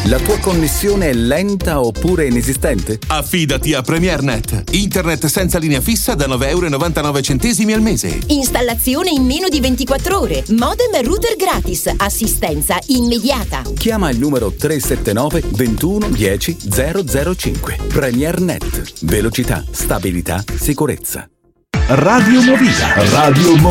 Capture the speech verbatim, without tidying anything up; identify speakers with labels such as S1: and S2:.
S1: La tua connessione è lenta oppure inesistente?
S2: Affidati a PremierNet. Internet senza linea fissa da nove virgola novantanove euro al mese.
S3: Installazione in meno di ventiquattro ore. Modem e router gratis. Assistenza immediata.
S1: Chiama il numero tre sette nove ventuno dieci zero zero cinque. PremierNet. Velocità, stabilità, sicurezza.
S4: Radio Movida. Radio Movida.